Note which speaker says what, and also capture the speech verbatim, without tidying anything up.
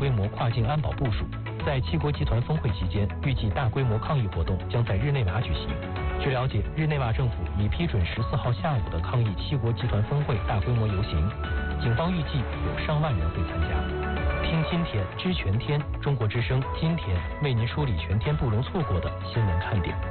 Speaker 1: 规模跨境安保部署。在七国集团峰会期间，预计大规模抗议活动将在日内瓦举行。据了解，日内瓦政府已批准十四号下午的抗议七国集团峰会大规模游行，警方预计有上万人会参加。听今天知全天，中国之声今天为您梳理全天不容错过的新闻看点。